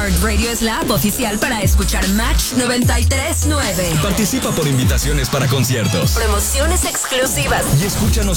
iHeartRadio es la app oficial para escuchar Match 93.9. Participa por invitaciones para conciertos, promociones exclusivas y escúchanos